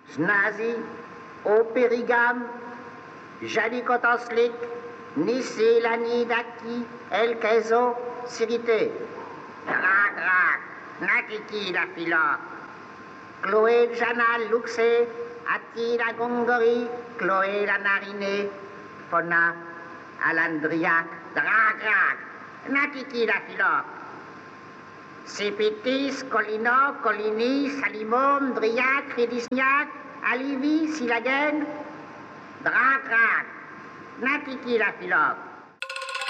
Znazi, au Périgame, Jalikotoslik, Nissé, Lani, Daki, El Kezo, Sirité. Drak, Nakiki, la Philo. Chloé, Jana, Luxé, Ati, la Gongori, Chloé, la Narinée, Fona, Alandriac, Drak, Nakiki, la Philo. Sipitis, Colino, Colini, Salimom, Driac, Ridisniac, Alivi, Silagen, Drak, Nakiki, la Philo.